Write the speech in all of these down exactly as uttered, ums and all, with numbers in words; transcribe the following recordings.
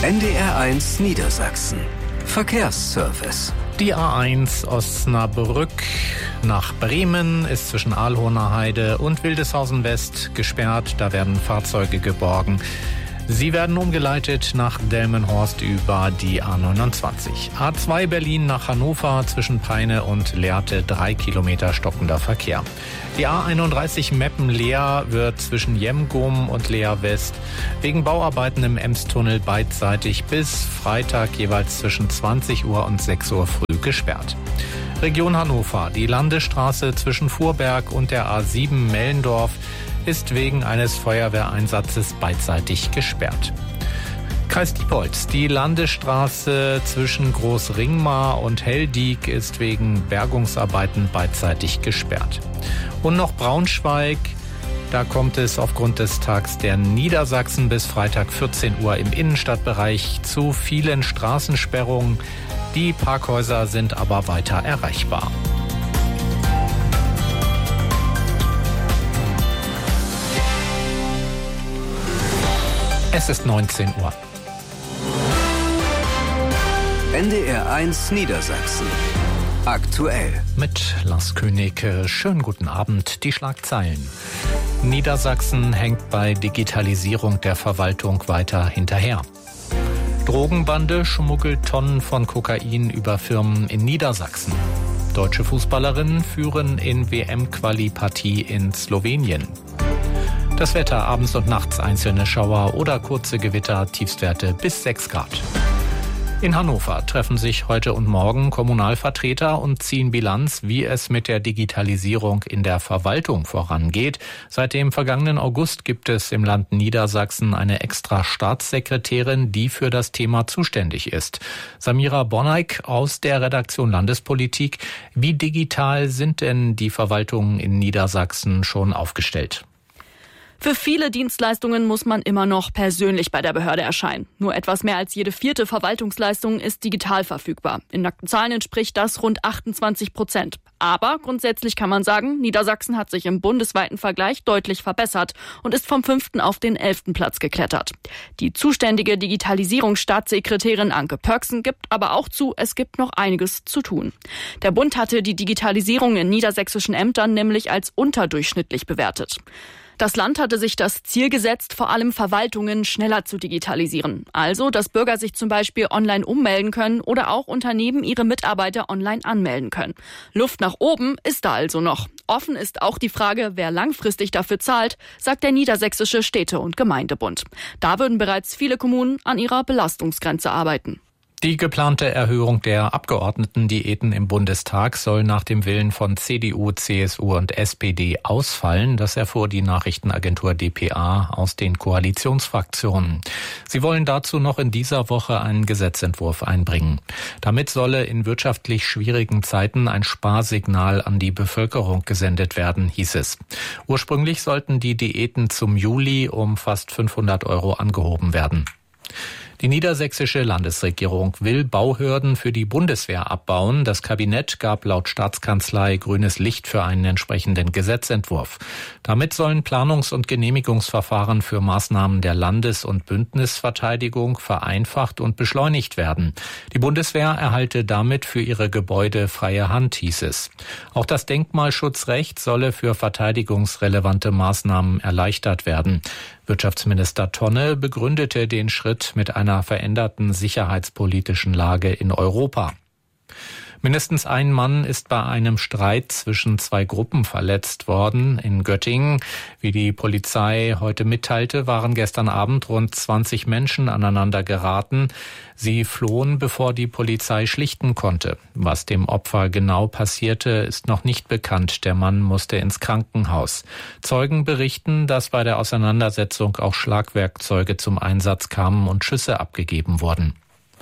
N D R eins Niedersachsen. Verkehrsservice. Die A eins Osnabrück nach Bremen ist zwischen Ahlhorner Heide und Wildeshausen West gesperrt. Da werden Fahrzeuge geborgen. Sie werden umgeleitet nach Delmenhorst über die A neunundzwanzig. A zwei Berlin nach Hannover zwischen Peine und Lehrte, drei Kilometer stockender Verkehr. Die A einunddreißig Meppen-Leer wird zwischen Jemgum und Leer West wegen Bauarbeiten im Emstunnel beidseitig bis Freitag jeweils zwischen zwanzig Uhr und sechs Uhr früh gesperrt. Region Hannover. Die Landesstraße zwischen Fuhrberg und der A sieben Mellendorf ist wegen eines Feuerwehreinsatzes beidseitig gesperrt. Kreis Diepholz. Die Landesstraße zwischen Großringmar und Heldiek ist wegen Bergungsarbeiten beidseitig gesperrt. Und noch Braunschweig. Da kommt es aufgrund des Tags der Niedersachsen bis Freitag vierzehn Uhr im Innenstadtbereich zu vielen Straßensperrungen. Die Parkhäuser sind aber weiter erreichbar. Es ist neunzehn Uhr. N D R eins Niedersachsen. Aktuell. Mit Lars König. Schönen guten Abend. Die Schlagzeilen. Niedersachsen hängt bei Digitalisierung der Verwaltung weiter hinterher. Drogenbande schmuggelt Tonnen von Kokain über Firmen in Niedersachsen. Deutsche Fußballerinnen führen in W M-Quali-Partie in Slowenien. Das Wetter abends und nachts einzelne Schauer oder kurze Gewitter, Tiefstwerte bis sechs Grad. In Hannover treffen sich heute und morgen Kommunalvertreter und ziehen Bilanz, wie es mit der Digitalisierung in der Verwaltung vorangeht. Seit dem vergangenen August gibt es im Land Niedersachsen eine extra Staatssekretärin, die für das Thema zuständig ist. Samira Bonneik aus der Redaktion Landespolitik. Wie digital sind denn die Verwaltungen in Niedersachsen schon aufgestellt? Für viele Dienstleistungen muss man immer noch persönlich bei der Behörde erscheinen. Nur etwas mehr als jede vierte Verwaltungsleistung ist digital verfügbar. In nackten Zahlen entspricht das rund achtundzwanzig Prozent. Aber grundsätzlich kann man sagen, Niedersachsen hat sich im bundesweiten Vergleich deutlich verbessert und ist vom fünften auf den elften Platz geklettert. Die zuständige Digitalisierungsstaatssekretärin Anke Pörksen gibt aber auch zu, es gibt noch einiges zu tun. Der Bund hatte die Digitalisierung in niedersächsischen Ämtern nämlich als unterdurchschnittlich bewertet. Das Land hatte sich das Ziel gesetzt, vor allem Verwaltungen schneller zu digitalisieren. Also, dass Bürger sich zum Beispiel online ummelden können oder auch Unternehmen ihre Mitarbeiter online anmelden können. Luft nach oben ist da also noch. Offen ist auch die Frage, wer langfristig dafür zahlt, sagt der Niedersächsische Städte- und Gemeindebund. Da würden bereits viele Kommunen an ihrer Belastungsgrenze arbeiten. Die geplante Erhöhung der Abgeordnetendiäten im Bundestag soll nach dem Willen von C D U, C S U und S P D ausfallen. Das erfuhr die Nachrichtenagentur D P A aus den Koalitionsfraktionen. Sie wollen dazu noch in dieser Woche einen Gesetzentwurf einbringen. Damit solle in wirtschaftlich schwierigen Zeiten ein Sparsignal an die Bevölkerung gesendet werden, hieß es. Ursprünglich sollten die Diäten zum Juli um fast fünfhundert Euro angehoben werden. Die niedersächsische Landesregierung will Bauhürden für die Bundeswehr abbauen. Das Kabinett gab laut Staatskanzlei grünes Licht für einen entsprechenden Gesetzentwurf. Damit sollen Planungs- und Genehmigungsverfahren für Maßnahmen der Landes- und Bündnisverteidigung vereinfacht und beschleunigt werden. Die Bundeswehr erhalte damit für ihre Gebäude freie Hand, hieß es. Auch das Denkmalschutzrecht solle für verteidigungsrelevante Maßnahmen erleichtert werden. Wirtschaftsminister Tonne begründete den Schritt mit einer veränderten sicherheitspolitischen Lage in Europa. Mindestens ein Mann ist bei einem Streit zwischen zwei Gruppen verletzt worden. In Göttingen, wie die Polizei heute mitteilte, waren gestern Abend rund zwanzig Menschen aneinander geraten. Sie flohen, bevor die Polizei schlichten konnte. Was dem Opfer genau passierte, ist noch nicht bekannt. Der Mann musste ins Krankenhaus. Zeugen berichten, dass bei der Auseinandersetzung auch Schlagwerkzeuge zum Einsatz kamen und Schüsse abgegeben wurden.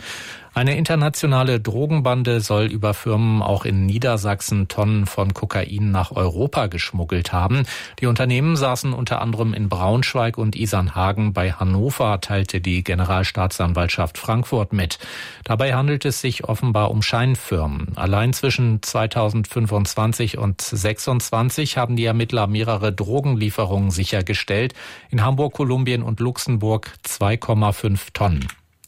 Eine internationale Drogenbande soll über Firmen auch in Niedersachsen Tonnen von Kokain nach Europa geschmuggelt haben. Die Unternehmen saßen unter anderem in Braunschweig und Isernhagen. Bei Hannover teilte die Generalstaatsanwaltschaft Frankfurt mit. Dabei handelt es sich offenbar um Scheinfirmen. Allein zwischen zweitausendfünfundzwanzig und sechsundzwanzig haben die Ermittler mehrere Drogenlieferungen sichergestellt. In Hamburg, Kolumbien und Luxemburg zwei Komma fünf Tonnen.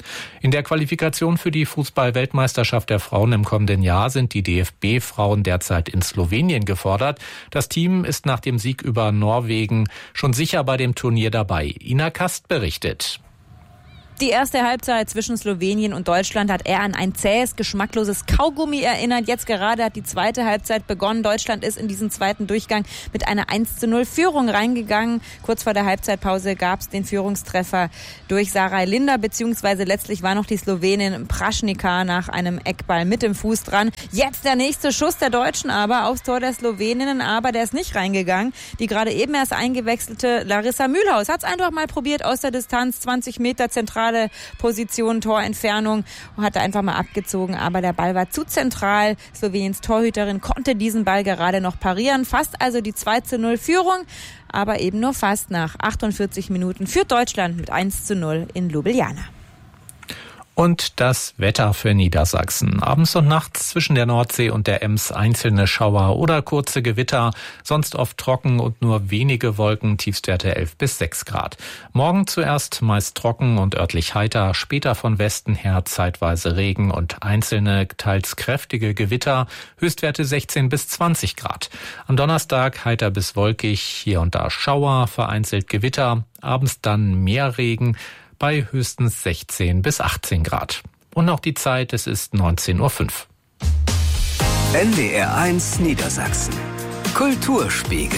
In der Qualifikation für die Fußball-Weltmeisterschaft der Frauen im kommenden Jahr sind die D F B-Frauen derzeit in Slowenien gefordert. Das Team ist nach dem Sieg über Norwegen schon sicher bei dem Turnier dabei. Ina Kast berichtet. Die erste Halbzeit zwischen Slowenien und Deutschland hat eher an ein zähes, geschmackloses Kaugummi erinnert. Jetzt gerade hat die zweite Halbzeit begonnen. Deutschland ist in diesen zweiten Durchgang mit einer eins zu null Führung reingegangen. Kurz vor der Halbzeitpause gab es den Führungstreffer durch Saraj Linder, beziehungsweise letztlich war noch die Slowenin Prašnica nach einem Eckball mit dem Fuß dran. Jetzt der nächste Schuss der Deutschen aber aufs Tor der Sloweninnen, aber der ist nicht reingegangen. Die gerade eben erst eingewechselte Larissa Mühlhaus hat es einfach mal probiert aus der Distanz, zwanzig Meter zentral Position, Torentfernung, und hat einfach mal abgezogen, aber der Ball war zu zentral. Sloweniens Torhüterin konnte diesen Ball gerade noch parieren. Fast also die zwei zu null Führung, aber eben nur fast. Nach achtundvierzig Minuten führt Deutschland mit eins zu null in Ljubljana. Und das Wetter für Niedersachsen. Abends und nachts zwischen der Nordsee und der Ems einzelne Schauer oder kurze Gewitter, sonst oft trocken und nur wenige Wolken, Tiefstwerte elf bis sechs Grad. Morgen zuerst meist trocken und örtlich heiter, später von Westen her zeitweise Regen und einzelne, teils kräftige Gewitter, Höchstwerte sechzehn bis zwanzig Grad. Am Donnerstag heiter bis wolkig, hier und da Schauer, vereinzelt Gewitter, abends dann mehr Regen, bei höchstens sechzehn bis achtzehn Grad. Und noch die Zeit, es ist neunzehn Uhr fünf. N D R eins Niedersachsen. Kulturspiegel.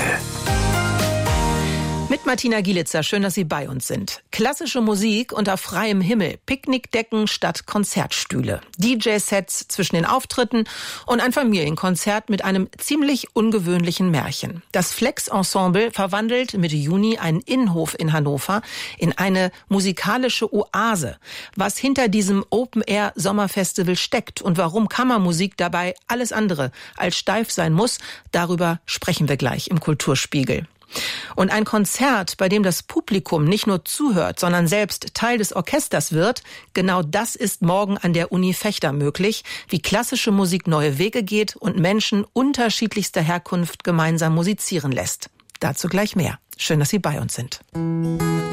Mit Martina Gielitzer, schön, dass Sie bei uns sind. Klassische Musik unter freiem Himmel, Picknickdecken statt Konzertstühle, D J-Sets zwischen den Auftritten und ein Familienkonzert mit einem ziemlich ungewöhnlichen Märchen. Das Flex-Ensemble verwandelt Mitte Juni einen Innenhof in Hannover in eine musikalische Oase. Was hinter diesem Open-Air-Sommerfestival steckt und warum Kammermusik dabei alles andere als steif sein muss, darüber sprechen wir gleich im Kulturspiegel. Und ein Konzert, bei dem das Publikum nicht nur zuhört, sondern selbst Teil des Orchesters wird, genau das ist morgen an der Uni Vechta möglich, wie klassische Musik neue Wege geht und Menschen unterschiedlichster Herkunft gemeinsam musizieren lässt. Dazu gleich mehr. Schön, dass Sie bei uns sind.